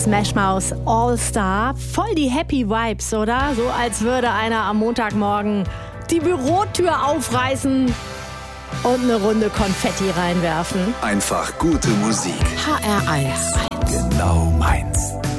Smash Mouth All Star. Voll die Happy Vibes, oder? So als würde einer am Montagmorgen die Bürotür aufreißen und eine Runde Konfetti reinwerfen. Einfach gute Musik. HR1. Genau meins.